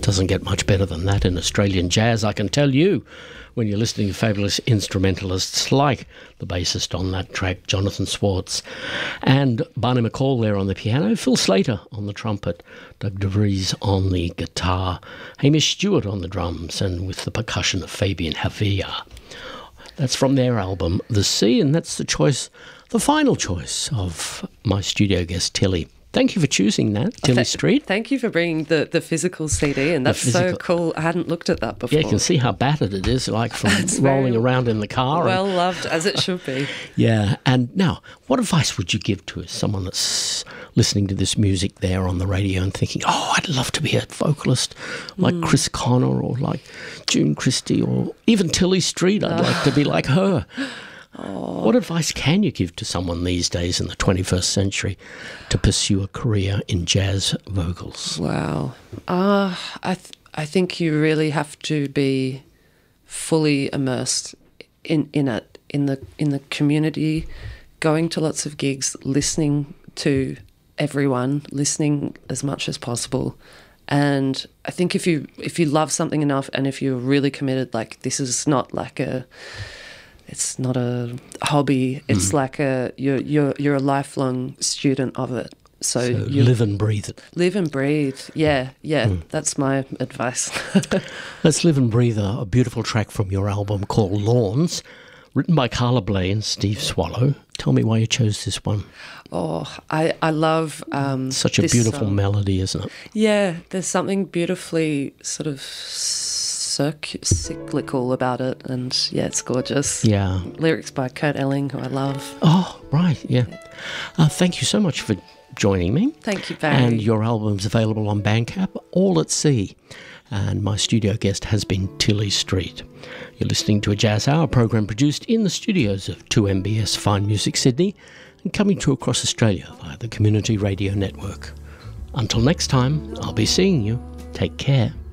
Doesn't get much better than that in Australian jazz, I can tell you, when you're listening to fabulous instrumentalists like the bassist on that track, Jonathan Swartz, and Barney McCall there on the piano, Phil Slater on the trumpet, Doug DeVries on the guitar, Hamish Stewart on the drums, and with the percussion of Fabian Havia. That's from their album, The Sea, and that's the final choice of my studio guest, Tilly. Thank you for choosing that, Tilly Street. Thank you for bringing the physical CD in. That's so cool. I hadn't looked at that before. Yeah, you can see how battered it is, like from rolling around in the car. Well loved, as it should be. Yeah, and now, what advice would you give to someone that's listening to this music there on the radio and thinking, oh, I'd love to be a vocalist like Chris Connor or like June Christie or even Tilly Street. I'd like to be like her. Oh. What advice can you give to someone these days in the 21st century to pursue a career in jazz vocals? Wow. I think you really have to be fully immersed in it, in the community, going to lots of gigs, listening to everyone, listening as much as possible. And I think if you love something enough and if you're really committed, like this is not like it's not a hobby. It's like you're a lifelong student of it. So you live and breathe it. Live and breathe. Yeah. That's my advice. Let's live and breathe a beautiful track from your album called Lawns, written by Carla Bley and Steve Swallow. Tell me why you chose this one. Oh, I love such a beautiful melody, isn't it? Yeah, there's something beautifully sort of cyclical about it, and yeah, it's gorgeous. Yeah. Lyrics by Kurt Elling, who I love. Oh, right, yeah. Thank you so much for joining me. Thank you, Barry. And your album's available on Bandcamp, All at Sea. And my studio guest has been Tilly Street. You're listening to a Jazz Hour program produced in the studios of 2MBS Fine Music Sydney and coming to across Australia via the Community Radio Network. Until next time, I'll be seeing you. Take care.